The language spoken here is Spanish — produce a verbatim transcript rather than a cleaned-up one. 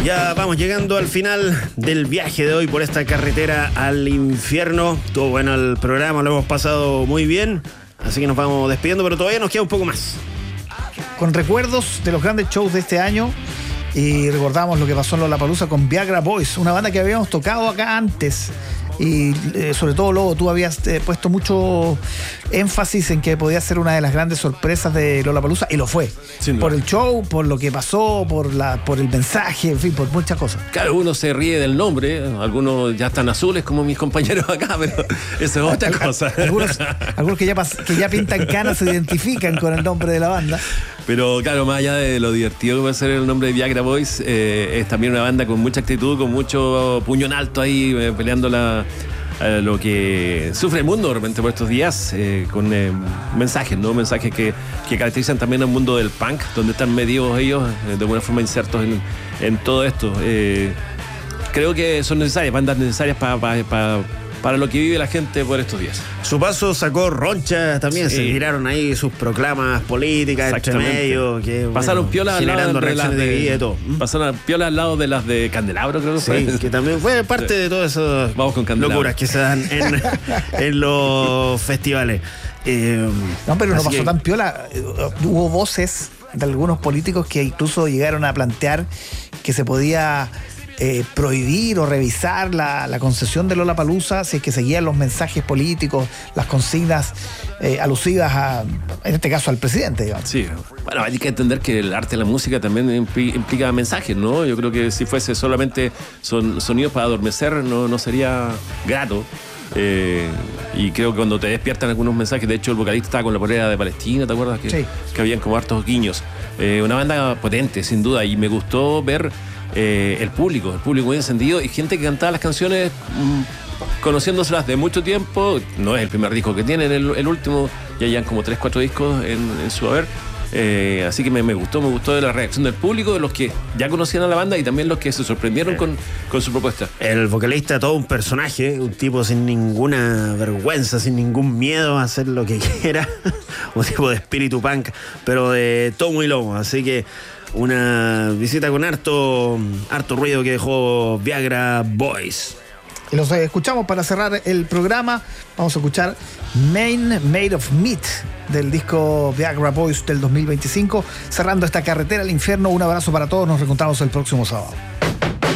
Ya vamos llegando al final del viaje de hoy por esta carretera al infierno. Estuvo bueno el programa, lo hemos pasado muy bien. Así que nos vamos despidiendo, pero todavía nos queda un poco más. Con recuerdos de los grandes shows de este año. Y recordamos lo que pasó en Lollapalooza con Viagra Boys, una banda que habíamos tocado acá antes. Y eh, sobre todo, Lobo, tú habías eh, puesto mucho énfasis en que podía ser una de las grandes sorpresas de Lollapalooza, y lo fue. Por el show, por lo que pasó, por la, por el mensaje, en fin, por muchas cosas. Claro, uno se ríe del nombre, algunos ya están azules como mis compañeros acá, pero eso es otra cosa. Algunos, algunos que, ya pas, que ya pintan canas se identifican con el nombre de la banda. Pero claro, más allá de lo divertido que puede ser el nombre de Viagra Boys, eh, es también una banda con mucha actitud, con mucho puño en alto ahí, eh, peleando la, eh, lo que sufre el mundo de repente por estos días, eh, con eh, mensajes, ¿no? Mensajes que, que caracterizan también al mundo del punk, donde están medidos ellos, eh, de alguna forma insertos en, en todo esto. Eh, creo que son necesarias, bandas necesarias para pa, pa, para lo que vive la gente por estos días. Su paso sacó roncha también, sí. Se tiraron ahí sus proclamas políticas entre medio, que pasaron bueno, piolas generando al lado de, reacciones de, de vida y todo. Pasaron piolas al lado de las de Candelabro, creo que sí, fue. Que también fue parte sí. de todas esas Vamos con locuras que se dan en, en los festivales. Eh, no, pero no pasó que... tan piola. Hubo voces de algunos políticos que incluso llegaron a plantear que se podía Eh, prohibir o revisar la, la concesión de Lollapalooza si es que seguían los mensajes políticos, las consignas eh, alusivas a, en este caso, al presidente, digamos. Sí, bueno, hay que entender que el arte y la música también impli- implica mensajes, ¿no? Yo creo que si fuese solamente son, sonidos para adormecer, no, no sería grato. Eh, y creo que cuando te despiertan algunos mensajes, de hecho el vocalista estaba con la polera de Palestina, ¿te acuerdas? Que, sí. que habían como hartos guiños. Eh, una banda potente, sin duda, y me gustó ver Eh, el público, el público muy encendido y gente que cantaba las canciones mmm, conociéndoselas de mucho tiempo. No es el primer disco que tienen, el, el último, ya llevan como tres, cuatro discos en, en su haber. Eh, así que me, me gustó, me gustó de la reacción del público, de los que ya conocían a la banda y también los que se sorprendieron con, con su propuesta. El vocalista, todo un personaje, un tipo sin ninguna vergüenza, sin ningún miedo a hacer lo que quiera, un tipo de espíritu punk, pero de tomo y lomo. Así que una visita con harto, harto ruido que dejó Viagra Boys. Y los escuchamos para cerrar el programa. Vamos a escuchar Main Made of Meat del disco Viagra Boys del dos mil veinticinco. Cerrando esta carretera al infierno. Un abrazo para todos. Nos reencontramos el próximo sábado.